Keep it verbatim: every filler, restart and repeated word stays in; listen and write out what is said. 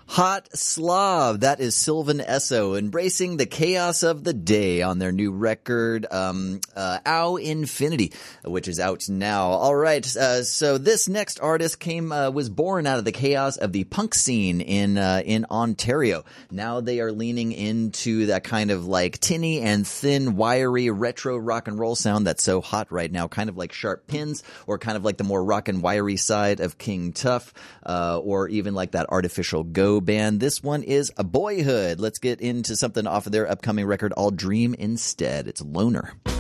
Hot Slav, that is Sylvan Esso, embracing the chaos of the day on their new record, um, uh, Ow Infinity, which is out now. All right, uh, so this next artist came, uh, was born out of the chaos of the punk scene in, uh, in Ontario. Now they are leaning into that kind of like tinny and thin, wiry, retro rock and roll sound that's so hot right now, kind of like Sharp Pins, or kind of like the more rock and wiry side of King Tuff, uh, or even like that Artificial Go band. This one is a Boyhood. Let's get into something off of their upcoming record, I'll Dream Instead. It's Loner.